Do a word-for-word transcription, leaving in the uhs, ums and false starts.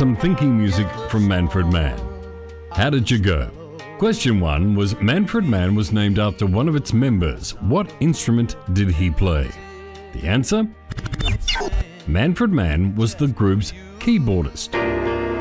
some thinking music from Manfred Mann. How did you go? Question one was Manfred Mann was named after one of its members. What instrument did he play? The answer? Manfred Mann was the group's keyboardist.